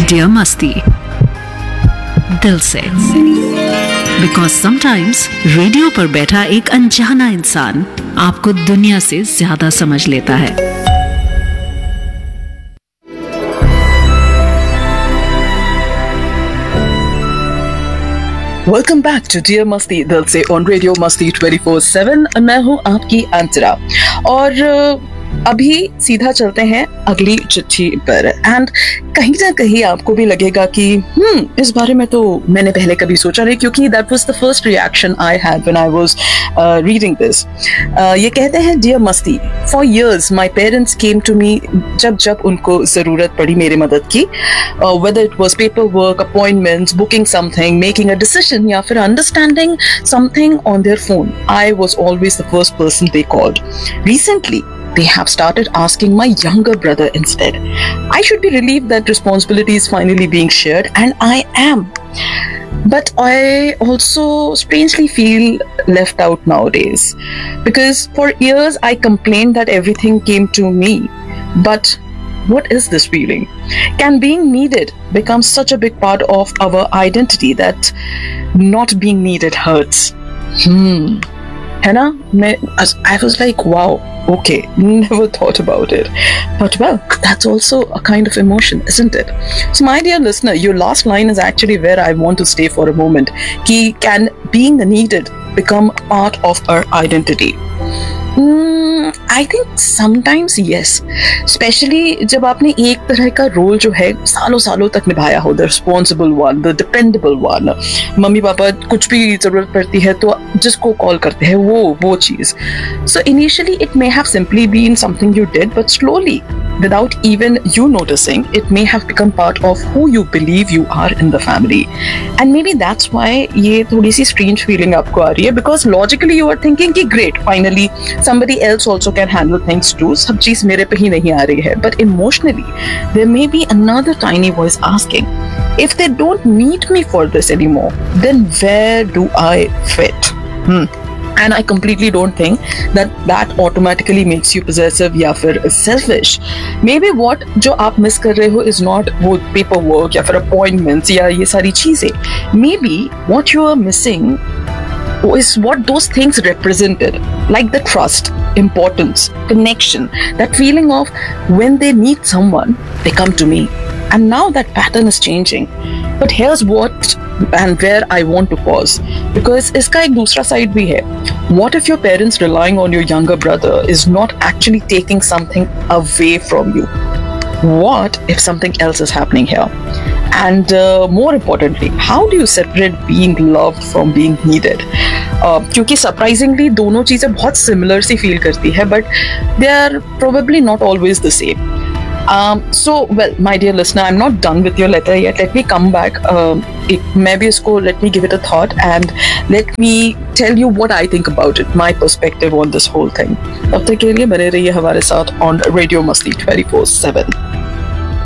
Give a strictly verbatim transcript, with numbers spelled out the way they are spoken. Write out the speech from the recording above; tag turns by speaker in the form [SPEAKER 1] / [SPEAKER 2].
[SPEAKER 1] Dear मस्ती, दिल से। बिकॉज समटाइम्स रेडियो पर बैठा एक अनजाना इंसान आपको दुनिया से ज्यादा समझ लेता है।
[SPEAKER 2] वेलकम बैक टू डियर मस्ती दिल से ऑन रेडियो मस्ती ट्वेंटी फोर सेवन। मैं हूं आपकी अंतरा और अभी सीधा चलते हैं अगली चिट्ठी पर। एंड कहीं ना कहीं आपको भी लगेगा कि हम्म इस बारे में तो मैंने पहले कभी सोचा नहीं, क्योंकि that was the first reaction I had when I was reading this. ये कहते हैं, डियर मस्ती, for years my parents came to me जब जब उनको जरूरत पड़ी मेरी मदद की, whether it was paper work, appointments, booking something, making a decision या फिर understanding something on their phone, I was always the first person they called. Recently they have started asking my younger brother instead. I should be relieved that responsibility is finally being shared, and I am. But I also strangely feel left out nowadays, because for years I complained that everything came to me. But what is this feeling? Can being needed become such a big part of our identity that not being needed hurts? Hmm. है ना? मैं I was like, wow, okay, never thought about it. But well, that's also a kind of emotion, isn't it? So my dear listener, your last line is actually where I want to stay for a moment. Ki, can being needed become a part of our identity? Mm, I think sometimes yes, especially जब आपने एक तरह का role जो है सालों सालों तक निभाया हो, the responsible one, the dependable one. Mummy papa कुछ भी जरूरत पड़ती है तो जिसको कॉल करते हैं वो वो चीज. So initially it may have simply been something you did, but slowly, without even you noticing, it may have become part of who you believe you are in the family. And maybe that's why ये थोड़ी सी strange feeling आपको आ रही है, because logically you are thinking कि great, finally somebody else also can handle things too. सब चीज मेरे पे ही नहीं आ रही है. But emotionally, there may be another tiny voice asking, if they don't need me for this anymore, then where do I fit? Hmm. And I completely don't think that that automatically makes you possessive या फिर selfish. Maybe what जो आप miss कर रहे हो is not वो paperwork या फिर appointments या ये सारी चीजें. Maybe what you are missing is what those things represented, like the trust, importance, connection, that feeling of when they need someone, they come to me. And now that pattern is changing. But here's what and where I want to pause, because iska ek dusra side bhi hai. What if your parents relying on your younger brother is not actually taking something away from you? What if something else is happening here? And uh, more importantly, how do you separate being loved from being needed? Uh, क्योंकि surprisingly दोनों चीजें बहुत similar सी feel करती है, but they are probably not always the same. Um, so, well, my dear listener, I'm not done with your letter yet. Let me come back. Um, it, maybe isko, let me give it a thought and let me tell you what I think about it, my perspective on this whole thing. तब तक के लिए बने रहिए हमारे साथ on Radio Masti twenty four seven.